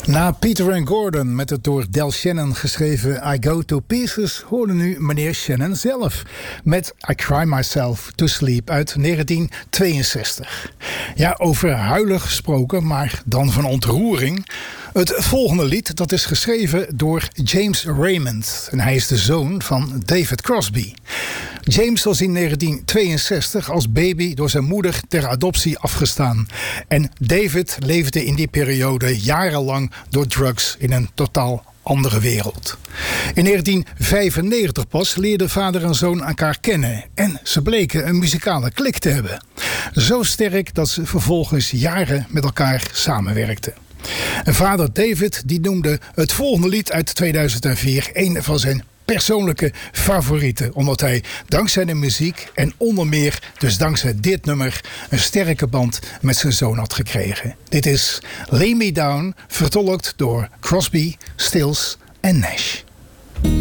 Na Peter and Gordon met het door Del Shannon geschreven I Go to Pieces hoorde nu meneer Shannon zelf met I Cry Myself to Sleep uit 1962. Ja, over huilen gesproken, maar dan van ontroering. Het volgende lied dat is geschreven door James Raymond en hij is de zoon van David Crosby. James was in 1962 als baby door zijn moeder ter adoptie afgestaan. En David leefde in die periode jarenlang door drugs in een totaal andere wereld. In 1995 pas leerden vader en zoon elkaar kennen en ze bleken een muzikale klik te hebben. Zo sterk dat ze vervolgens jaren met elkaar samenwerkten. En vader David die noemde het volgende lied uit 2004 een van zijn persoonlijke favorieten, omdat hij dankzij de muziek en onder meer dus dankzij dit nummer een sterke band met zijn zoon had gekregen. Dit is Lay Me Down, vertolkt door Crosby, Stills en Nash.